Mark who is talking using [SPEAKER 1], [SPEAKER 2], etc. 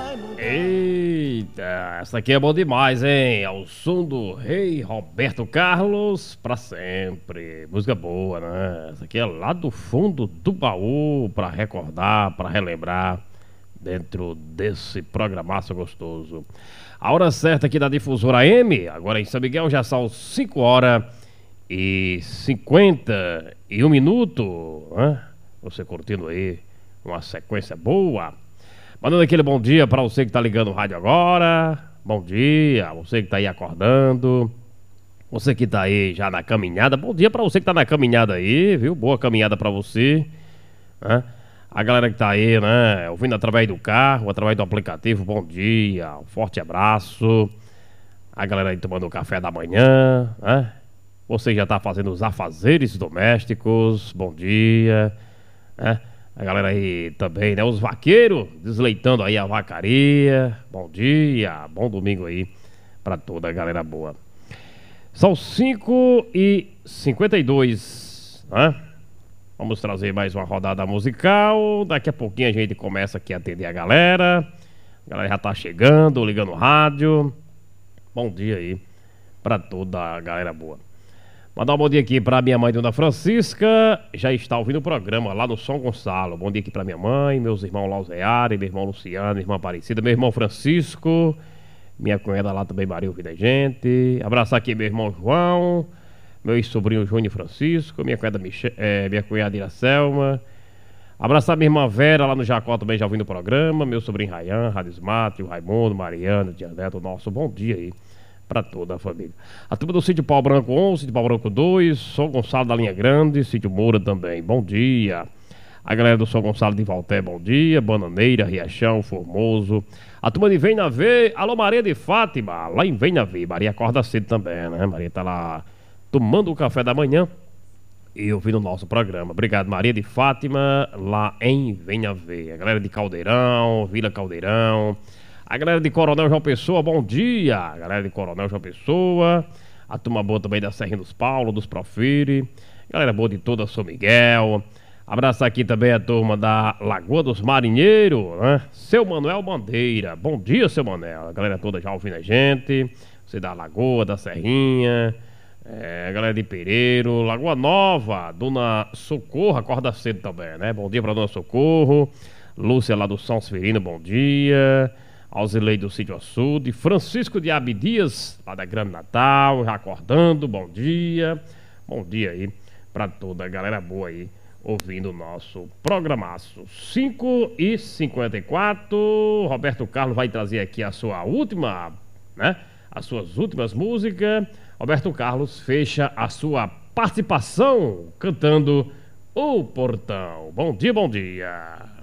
[SPEAKER 1] Eita, essa aqui é bom demais, hein? Ao som do rei Roberto Carlos pra sempre. Música boa, né? Essa aqui é lá do fundo do baú pra recordar, pra relembrar dentro desse programaço gostoso. A hora certa aqui da Difusora M, agora em São Miguel já são 5 horas e 51 minutos, né? Você curtindo aí uma sequência boa. Mandando aquele bom dia pra você que tá ligando o rádio agora. Bom dia, você que tá aí acordando. Você que tá aí já na caminhada. Bom dia pra você que tá na caminhada aí, viu? Boa caminhada pra você, né? A galera que tá aí, né? Ouvindo através do carro, através do aplicativo. Bom dia, um forte abraço. A galera aí tomando o café da manhã, né? Você já tá fazendo os afazeres domésticos. Bom dia, né? A galera aí também, né? Os vaqueiros desleitando aí a vacaria. Bom dia, bom domingo aí pra toda a galera boa. São 5h52, né? Vamos trazer mais uma rodada musical. Daqui a pouquinho a gente começa aqui a atender a galera. A galera já tá chegando, ligando o rádio. Bom dia aí pra toda a galera boa. Mandar um bom dia aqui pra minha mãe, Dona Francisca. Já está ouvindo o programa lá no São Gonçalo. Bom dia aqui pra minha mãe, meus irmãos Lauzeari, meu irmão Luciano, minha irmã Aparecida, meu irmão Francisco. Minha cunhada lá também, Maria, ouvindo a gente. Abraçar aqui meu irmão João, meu sobrinho Júnior Francisco, minha cunhada, minha cunhada Iracelma. Abraçar minha irmã Vera lá no Jacó também, já ouvindo o programa. Meu sobrinho Rayan, Radismate, o Raimundo, Mariana, Tia Neto. Nosso bom dia aí pra toda a família. A turma do Sítio Pau Branco 1, Sítio Pau Branco 2, São Gonçalo da Linha Grande, Sítio Moura também, bom dia. A galera do São Gonçalo de Valté, bom dia. Bananeira, Riachão, Formoso. A turma de Venha Ver, alô Maria de Fátima, lá em Venha Ver. Maria acorda cedo também, né? Maria tá lá tomando o café da manhã e ouvindo o nosso programa. Obrigado, Maria de Fátima, lá em Venha Ver. A galera de Caldeirão, Vila Caldeirão. A galera de Coronel João Pessoa, bom dia. A galera de Coronel João Pessoa. A turma boa também da Serrinha dos Paulo, dos Profire. Galera boa de toda São Miguel. Abraçar aqui também a turma da Lagoa dos Marinheiros, né? Seu Manuel Bandeira. Bom dia, seu Manuel. A galera toda já ouvindo a gente. Você da Lagoa, da Serrinha. A galera de Pereiro. Lagoa Nova. Dona Socorro, acorda cedo também, né? Bom dia pra Dona Socorro. Lúcia lá do São Severino, bom dia. Alzilei do Sítio Açude, Francisco de Abdias, lá da Grande Natal, já acordando, bom dia aí pra toda a galera boa aí, ouvindo o nosso programaço. 5h54, Roberto Carlos vai trazer aqui a sua última, né, as suas últimas músicas. Roberto Carlos fecha a sua participação cantando O Portão. Bom dia, bom dia.